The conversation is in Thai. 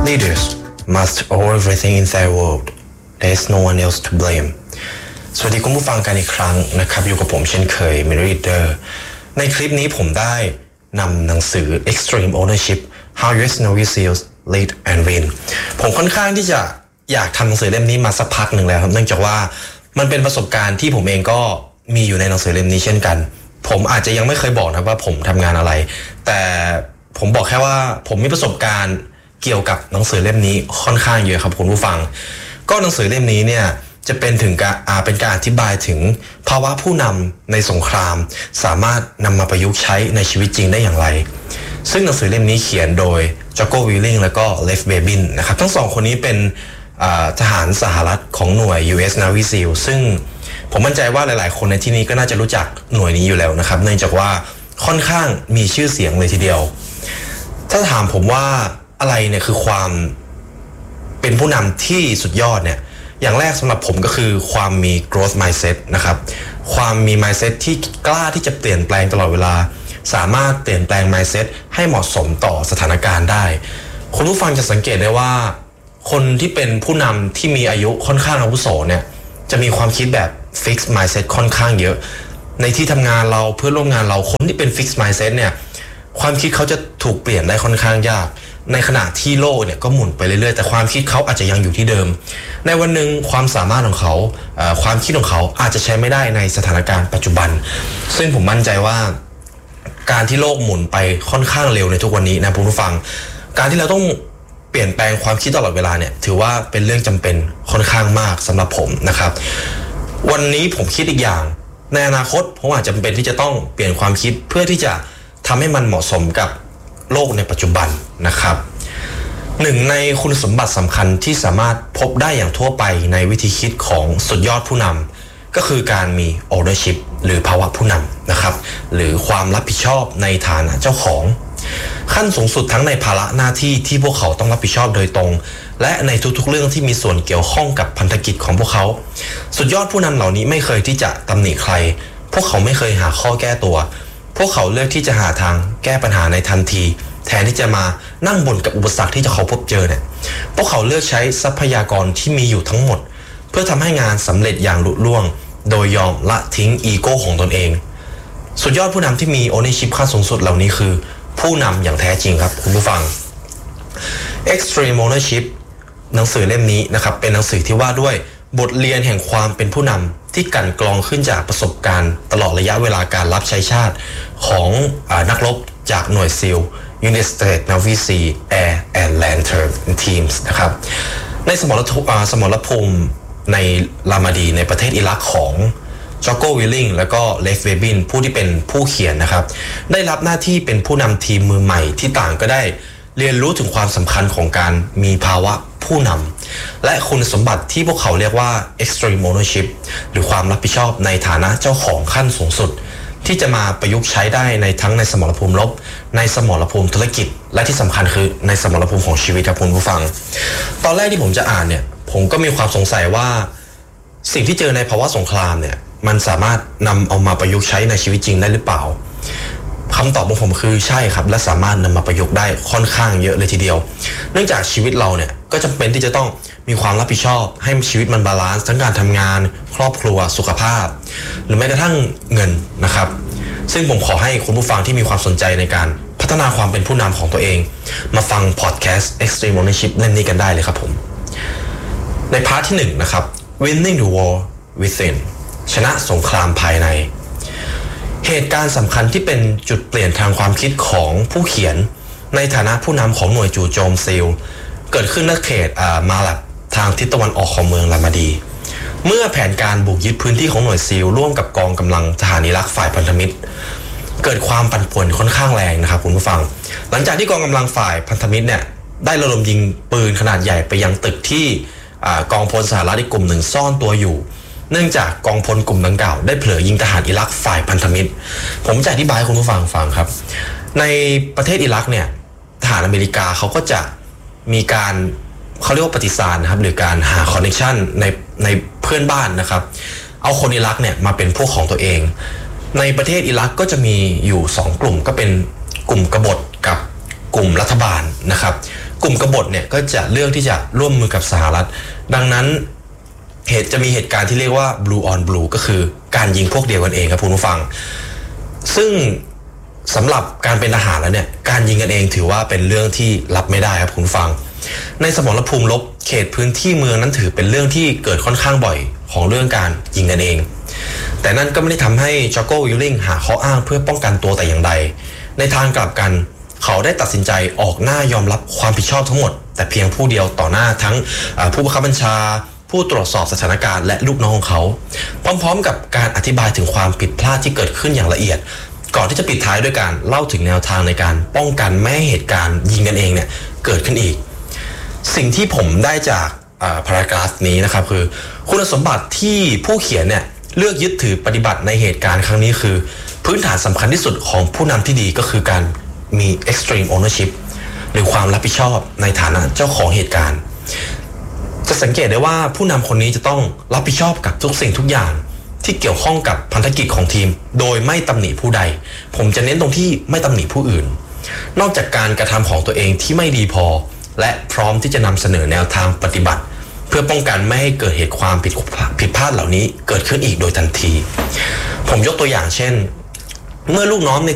Leaders must own everything in their world. There is no one else to blame. สวัสดีคุณผู้ฟังกันอีกครั้งนะครับอยู่กับผมเช่นเคย Mary Reader ในคลิปนี้ผมได้นำหนังสือ Extreme Ownership How US Navy SEALs Lead and Win ผมค่อนข้างที่จะอยากทำหนังสือเล่มนี้มาสักพักหนึ่งแล้วครับเนื่องจากว่ามันเป็นประสบการณ์ที่ผมเองก็มีอยู่ในหนังสือเล่มนี้เช่นกันผมอาจจะยังไม่เคยบอกนะว่าผมทำงานอะไรแต่ผมบอกแค่ว่าผมมีประสบการณ์เกี่ยวกับหนังสือเล่มนี้ค่อนข้างเยอะครับคุณผู้ฟังก็หนังสือเล่มนี้เนี่ยจะเป็นการอธิบายถึงภาวะผู้นำในสงครามสามารถนำมาประยุกต์ใช้ในชีวิตจริงได้อย่างไรซึ่งหนังสือเล่มนี้เขียนโดยจ็อกโกวิลลิงและก็เลฟเบบินนะครับทั้งสองคนนี้เป็นทหารสหรัฐของหน่วย US Navy SEAL ซึ่งผมมั่นใจว่าหลายๆคนในที่นี้ก็น่าจะรู้จักหน่วยนี้อยู่แล้วนะครับเนื่องจากว่าค่อนข้างมีชื่อเสียงเลยทีเดียวถ้าถามผมว่าอะไรเนี่ยคือความเป็นผู้นำที่สุดยอดเนี่ยอย่างแรกสำหรับผมก็คือความมี growth mindset นะครับความมี mindset ที่กล้าที่จะเปลี่ยนแปลงตลอดเวลาสามารถเปลี่ยนแปลง mindset ให้เหมาะสมต่อสถานการณ์ได้คุณผู้ฟังจะสังเกตได้ว่าคนที่เป็นผู้นำที่มีอายุค่อนข้างอาวุโสเนี่ยจะมีความคิดแบบ fixed mindset ค่อนข้างเยอะในที่ทำงานเราเพื่อนร่วมงานเราคนที่เป็น fixed mindset เนี่ยความคิดเขาจะถูกเปลี่ยนได้ค่อนข้างยากในขณะที่โลกเนี่ยก็หมุนไปเรื่อยๆแต่ความคิดเขาอาจจะยังอยู่ที่เดิมในวันหนึ่งความสามารถของเขาความคิดของเขาอาจจะใช้ไม่ได้ในสถานการณ์ปัจจุบันซึ่งผมมั่นใจว่าการที่โลกหมุนไปค่อนข้างเร็วในทุกวันนี้นะผู้ฟังการที่เราต้องเปลี่ยนแปลงความคิดตลอดเวลาเนี่ยถือว่าเป็นเรื่องจำเป็นค่อนข้างมากสำหรับผมนะครับวันนี้ผมคิดอีกอย่างในอนาคตผมอาจจะจำเป็นที่จะต้องเปลี่ยนความคิดเพื่อที่จะทำให้มันเหมาะสมกับโลกในปัจจุบันนะครับหนึ่งในคุณสมบัติสำคัญที่สามารถพบได้อย่างทั่วไปในวิธีคิดของสุดยอดผู้นำก็คือการมี ownership หรือภาวะผู้นำนะครับหรือความรับผิดชอบในฐานะเจ้าของขั้นสูงสุดทั้งในภาระหน้าที่ที่พวกเขาต้องรับผิดชอบโดยตรงและในทุกๆเรื่องที่มีส่วนเกี่ยวข้องกับพันธกิจของพวกเขาสุดยอดผู้นำเหล่านี้ไม่เคยที่จะตำหนิใครพวกเขาไม่เคยหาข้อแก้ตัวพวกเขาเลือกที่จะหาทางแก้ปัญหาในทันทีแทนที่จะมานั่งบ่นกับอุปสรรคที่เขาพบเจอเนี่ยพวกเขาเลือกใช้ทรัพยากรที่มีอยู่ทั้งหมดเพื่อทำให้งานสำเร็จอย่างลุล่วงโดยยอมละทิ้งอีโก้ของตนเองสุดยอดผู้นำที่มี ownership ขั้นสูงสุดเหล่านี้คือผู้นำอย่างแท้จริงครับคุณผู้ฟัง Extreme Ownership หนังสือเล่มนี้นะครับเป็นหนังสือที่ว่าด้วยบทเรียนแห่งความเป็นผู้นำที่กลั่นกรองขึ้นจากประสบการณ์ตลอดระยะเวลาการรับใช้ชาติของนักรบจากหน่วยซีล United States Navy SEAL Air and Land Teams นะครับในสมรภูมิในรามาดีในประเทศอิรักของจ็อกโกวิลลิงและก็เลฟเวบินผู้ที่เป็นผู้เขียนนะครับได้รับหน้าที่เป็นผู้นำทีมมือใหม่ที่ต่างก็ได้เรียนรู้ถึงความสำคัญของการมีภาวะผู้นำและคุณสมบัติที่พวกเขาเรียกว่า extreme ownership หรือความรับผิดชอบในฐานะเจ้าของขั้นสูงสุดที่จะมาประยุกต์ใช้ได้ในทั้งในสมรภูมิรบในสมรภูมิธุรกิจและที่สำคัญคือในสมรภูมิของชีวิตครับคุณผู้ฟังตอนแรกที่ผมจะอ่านเนี่ยผมก็มีความสงสัยว่าสิ่งที่เจอในภาวะสงครามเนี่ยมันสามารถนำเอามาประยุกต์ใช้ในชีวิตจริงได้หรือเปล่าคำตอบของผมคือใช่ครับและสามารถนำมาประยุกต์ได้ค่อนข้างเยอะเลยทีเดียวเนื่องจากชีวิตเราเนี่ยก็จำเป็นที่จะต้องมีความรับผิดชอบให้ชีวิตมันบาลานซ์ทั้งการทำงานครอบครัวสุขภาพหรือแม้กระทั่งเงินนะครับซึ่งผมขอให้คุณผู้ฟังที่มีความสนใจในการพัฒนาความเป็นผู้นำของตัวเองมาฟังพอดแคสต์ Extreme Ownership เล่มนี้กันได้เลยครับผมในพาร์ทที่1นะครับ Winning the War Within ชนะสงครามภายในเหตุการณ์สำคัญที่เป็นจุดเปลี่ยนทางความคิดของผู้เขียนในฐานะผู้นำของหน่วยจู่โจมซีลเกิดขึ้นณเขตมาลับทางทิศตะวันออกของเมืองรามาดีเมื่อแผนการบุกยึดพื้นที่ของหน่วยซีลร่วมกับกองกำลังทหารอิรักฝ่ายพันธมิตรเกิดความปั่นป่วนค่อนข้างแรงนะครับคุณผู้ฟังหลังจากที่กองกำลังฝ่ายพันธมิตรเนี่ยได้ระดมยิงปืนขนาดใหญ่ไปยังตึกที่กองพลสหรัฐอีกกลุ่มหนึ่งซ่อนตัวอยู่เนื่องจากกองพลกลุ่มดังกล่าวได้เผลอยิงทหารอิรักฝ่ายพันธมิตรผมจะอธิบายให้คุณผู้ฟังฟังครับในประเทศอิรักเนี่ยทหารอเมริกาเขาก็จะมีการเขาเรียกว่าปฏิสารนะครับหรือการหาคอนเนคชั่นในเพื่อนบ้านนะครับเอาคนอิรักเนี่ยมาเป็นพวกของตัวเองในประเทศอิรักก็จะมีอยู่2กลุ่มก็เป็นกลุ่มกบฏกับกลุ่มรัฐบาลนะครับกลุ่มกบฏเนี่ยก็จะเลือกที่จะร่วมมือกับสหรัฐดังนั้นจะมีเหตุการณ์ที่เรียกว่า blue on blue ก็คือการยิงพวกเดียวกันเองครับคุณผู้ฟังซึ่งสำหรับการเป็นทหารแล้วเนี่ยการยิงกันเองถือว่าเป็นเรื่องที่รับไม่ได้ครับคุณผู้ฟังในสมรภูมิรบเขตพื้นที่เมืองนั้นถือเป็นเรื่องที่เกิดค่อนข้างบ่อยของเรื่องการยิงกันเองแต่นั่นก็ไม่ได้ทำให้จ็อกโกวิลลิงหาข้ออ้างเพื่อป้องกันตัวแต่อย่างใดในทางกลับกันเขาได้ตัดสินใจออกหน้ายอมรับความผิดชอบทั้งหมดแต่เพียงผู้เดียวต่อหน้าทั้งผู้บังคับบัญชาผู้ตรวจสอบสถานการณ์และลูกน้องของเขาพร้อมๆกับการอธิบายถึงความผิดพลาดที่เกิดขึ้นอย่างละเอียดก่อนที่จะปิดท้ายด้วยการเล่าถึงแนวทางในการป้องกันไม่ให้เหตุการณ์ยิงกันเองเนี่ยเกิดขึ้นอีกสิ่งที่ผมได้จากพารากราฟนี้นะครับคือคุณสมบัติที่ผู้เขียนเนี่ยเลือกยึดถือปฏิบัติในเหตุการณ์ครั้งนี้คือพื้นฐานสำคัญที่สุดของผู้นำที่ดีก็คือการมี extreme ownership หรือความรับผิดชอบในฐานะเจ้าของเหตุการณ์จะสังเกตได้ว่าผู้นำคนนี้จะต้องรับผิดชอบกับทุกสิ่งทุกอย่างที่เกี่ยวข้องกับพันธกิจของทีมโดยไม่ตำหนิผู้ใดผมจะเน้นตรงที่ไม่ตำหนิผู้อื่นนอกจากการกระทำของตัวเองที่ไม่ดีพอและพร้อมที่จะนำเสนอแนวทางปฏิบัติเพื่อป้องกันไม่ให้เกิดเหตุความผิดพลาดเหล่านี้เกิดขึ้นอีกโดยทันทีผมยกตัวอย่างเช่นเมื่อลูกน้องใน